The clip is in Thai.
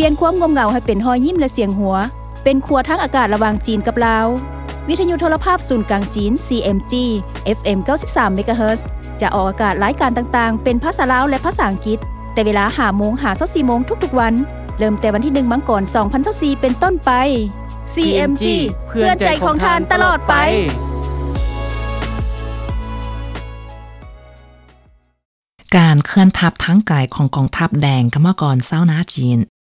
ลี่ยนความงมเหงาให้เป็นรอยยิ้มและเสียงหัวเป็นครัวทางอากาศระหว่างจีนกับลาววิทยุโทรภาพศูนย์กลางจีน CMG FM 93 MHz จะออกอากาศรายการต่างๆเป็นภาษาลาวและภาษาอังกฤษแต่เวลา 5:00 น ถึง 24:00 นทุกๆวันเริ่มแต่วันที่1 มังกร 2024เป็นต้นไป CMG เพื่อนใจของทานตลอดไปการเคลื่อนทัพทั้งกายของกองทัพแดงกรรมกรเศร้านาจีน